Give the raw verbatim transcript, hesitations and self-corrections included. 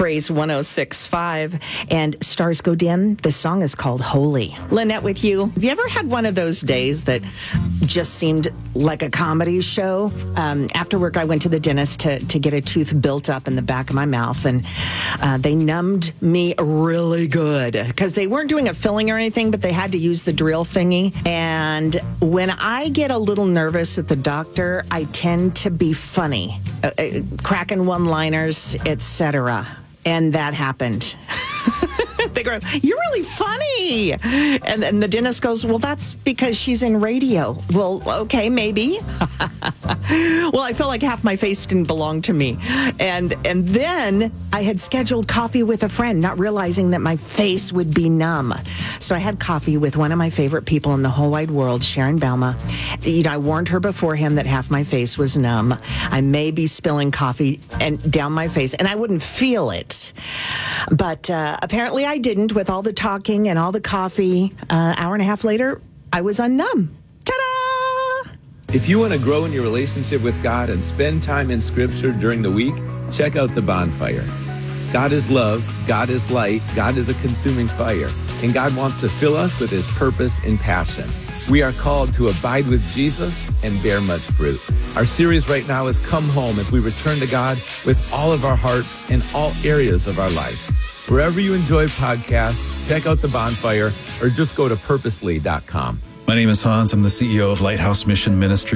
Praise one oh six point five. And Stars Go Dim, the song is called Holy. Lynette with you. Have you ever had one of those days that just seemed like a comedy show? Um, after work, I went to the dentist to, to get a tooth built up in the back of my mouth, and uh, they numbed me really good because they weren't doing a filling or anything, but they had to use the drill thingy. And when I get a little nervous at the doctor, I tend to be funny, uh, uh, cracking one-liners, et cetera. And that happened. They go, "You're really funny." And then the dentist goes, "Well, that's because she's in radio." Well, okay, maybe. Well, I felt like half my face didn't belong to me. And and then I had scheduled coffee with a friend, not realizing that my face would be numb. So I had coffee with one of my favorite people in the whole wide world, Sharon Balma. You know, I warned her beforehand that half my face was numb. I may be spilling coffee and down my face, and I wouldn't feel it. But uh, apparently I didn't. With all the talking and all the coffee, uh, hour and a half later, I was unnumb. Ta-da! If you want to grow in your relationship with God and spend time in Scripture during the week, check out The Bonfire. God is love, God is light, God is a consuming fire, and God wants to fill us with His purpose and passion. We are called to abide with Jesus and bear much fruit. Our series right now is Come Home, as we return to God with all of our hearts in all areas of our life. Wherever you enjoy podcasts, check out The Bonfire or just go to purposely dot com. My name is Hans. I'm the C E O of Lighthouse Mission Ministry.